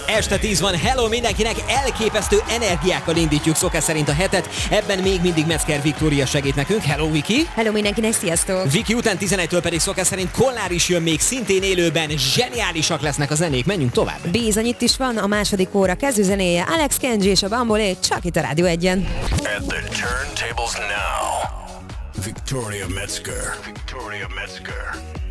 Este 10 van, hello mindenkinek, elképesztő energiákkal indítjuk szokás szerint a hetet, ebben még mindig Metzger Viktória segít nekünk, hello Viki! Hello mindenkinek, sziasztok! Viki után 11-től pedig szokás szerint Kollár is jön még szintén élőben, zseniálisak lesznek a zenék, menjünk tovább! Bizony, itt is van a második óra kezdőzenéje, Alex Kenji és a Bambolé, csak itt a Rádió 1-en. At the turntables now, Victoria Metzger. Victoria Metzger.